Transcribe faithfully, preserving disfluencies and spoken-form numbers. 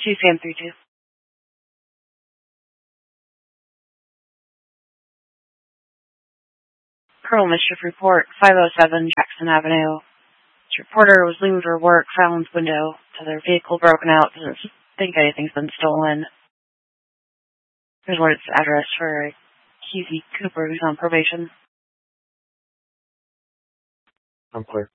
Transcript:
two Sam three two. Colonel Mischief report, five oh seven Jackson Avenue. This reporter was leaving for work, found window to their vehicle broken out, doesn't think anything's been stolen. Here's what its address for Q Z Cooper, who's on probation. I'm clear.